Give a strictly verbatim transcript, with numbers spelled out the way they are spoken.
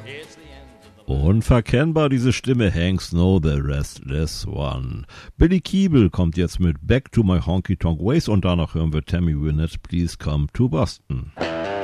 Unverkennbar diese Stimme, Hank Snow, The Restless One. Billy Keeble kommt jetzt mit Back to My Honky Tonk Ways und danach hören wir Tammy Wynette, Please Come to Boston.